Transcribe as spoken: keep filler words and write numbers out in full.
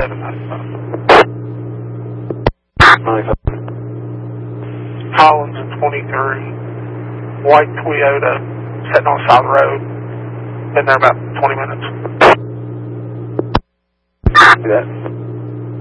seven ninety-five. ninety-five. Collins in twenty-three. White Toyota sitting on the side of the road. Been there about twenty minutes. Do that.